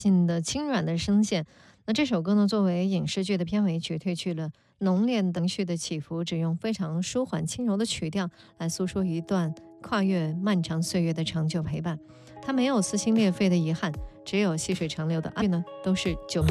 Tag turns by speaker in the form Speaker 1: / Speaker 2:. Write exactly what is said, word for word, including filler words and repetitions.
Speaker 1: 性的轻软的声线。那这首歌呢，作为影视剧的片尾曲，褪去了浓烈情绪的起伏，只用非常舒缓轻柔的曲调来诉说一段跨越漫长岁月的长久陪伴。它没有撕心裂肺的遗憾，只有细水长流的爱呢，都是久。